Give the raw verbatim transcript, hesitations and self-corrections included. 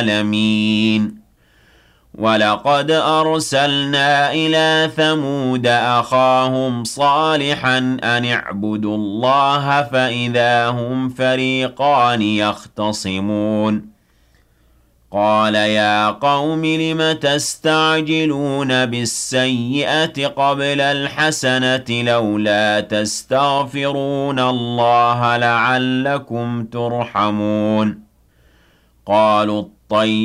العالمين ولقد أرسلنا إلى ثمود أخاهم صالحا أن اعبدوا الله فإذا هم فريقان يختصمون قال يا قوم لم تستعجلون بالسيئة قبل الحسنة لولا تستغفرون الله لعلكم ترحمون قالوا الطيب